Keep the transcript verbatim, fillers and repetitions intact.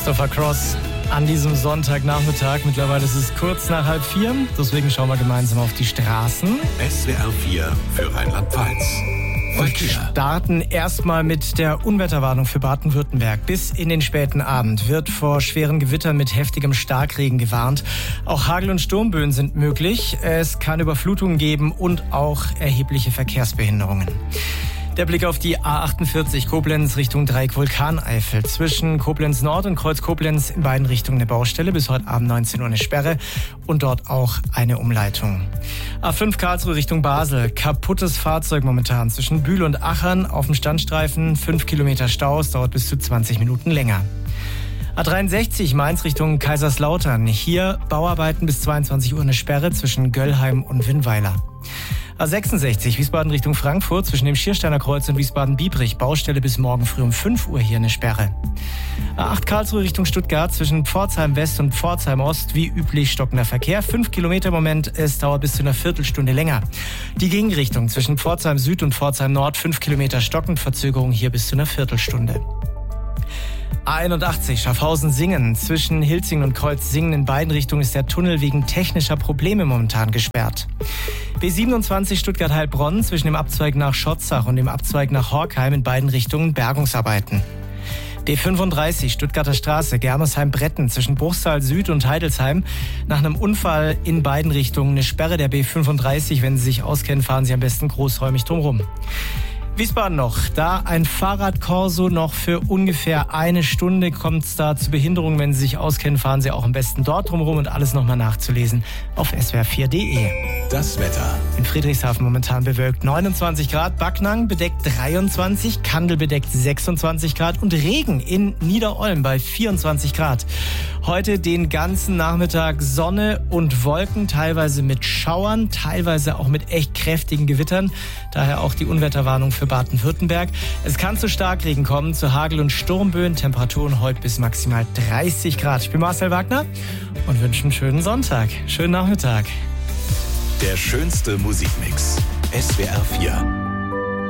Christopher Cross an diesem Sonntagnachmittag. Mittlerweile ist es kurz nach halb vier. Deswegen schauen wir gemeinsam auf die Straßen. S W R vier für Rheinland-Pfalz. Wir starten erstmal mit der Unwetterwarnung für Baden-Württemberg. Bis in den späten Abend wird vor schweren Gewittern mit heftigem Starkregen gewarnt. Auch Hagel- und Sturmböen sind möglich. Es kann Überflutungen geben und auch erhebliche Verkehrsbehinderungen. Der Blick auf die A achtundvierzig Koblenz Richtung Dreieck Vulkaneifel. Zwischen Koblenz Nord und Kreuz Koblenz in beiden Richtungen eine Baustelle. Bis heute Abend neunzehn Uhr eine Sperre und dort auch eine Umleitung. A fünf Karlsruhe Richtung Basel. Kaputtes Fahrzeug momentan zwischen Bühl und Achern auf dem Standstreifen. fünf Kilometer Stau. Es dauert bis zu zwanzig Minuten länger. A dreiundsechzig Mainz Richtung Kaiserslautern. Hier Bauarbeiten bis zweiundzwanzig Uhr eine Sperre zwischen Göllheim und Winnweiler. A sechsundsechzig Wiesbaden Richtung Frankfurt zwischen dem Schiersteiner Kreuz und Wiesbaden-Biebrich. Baustelle bis morgen früh um fünf Uhr hier eine Sperre. A acht Karlsruhe Richtung Stuttgart zwischen Pforzheim West und Pforzheim Ost wie üblich stockender Verkehr. Fünf Kilometer im Moment, es dauert bis zu einer Viertelstunde länger. Die Gegenrichtung zwischen Pforzheim Süd und Pforzheim Nord. Fünf Kilometer stockend, Verzögerung hier bis zu einer Viertelstunde. A einundachtzig Schaffhausen-Singen. Zwischen Hilzingen und Kreuz-Singen in beiden Richtungen ist der Tunnel wegen technischer Probleme momentan gesperrt. B siebenundzwanzig Stuttgart-Heilbronn zwischen dem Abzweig nach Schotzach und dem Abzweig nach Horkheim in beiden Richtungen Bergungsarbeiten. B fünfunddreißig Stuttgarter Straße, Germersheim-Bretten zwischen Bruchsal Süd und Heidelsheim. Nach einem Unfall in beiden Richtungen eine Sperre der B fünfunddreißig. Wenn Sie sich auskennen, fahren Sie am besten großräumig drumherum. Wiesbaden noch, da ein Fahrradkorso noch für ungefähr eine Stunde kommt es da zu Behinderungen. Wenn Sie sich auskennen, fahren Sie auch am besten dort drumherum und alles nochmal nachzulesen auf S W R vier Punkt de. Das Wetter. In Friedrichshafen momentan bewölkt neunundzwanzig Grad, Backnang bedeckt dreiundzwanzig, Kandel bedeckt sechsundzwanzig Grad und Regen in Niederolm bei vierundzwanzig Grad. Heute den ganzen Nachmittag Sonne und Wolken, teilweise mit Schauern, teilweise auch mit echt kräftigen Gewittern. Daher auch die Unwetterwarnung für Baden-Württemberg. Es kann zu Starkregen kommen, zu Hagel- und Sturmböen. Temperaturen heute bis maximal dreißig Grad. Ich bin Marcel Wagner und wünsche einen schönen Sonntag. Schönen Nachmittag. Der schönste Musikmix. S W R vier.